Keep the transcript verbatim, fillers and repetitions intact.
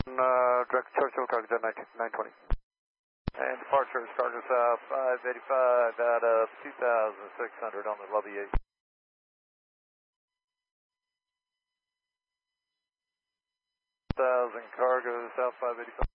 Uh, direct Churchill, target nine twenty. And departure, Charger South five eighty-five out of two thousand six hundred on the lobby eight. one thousand cargo, South five eighty-five.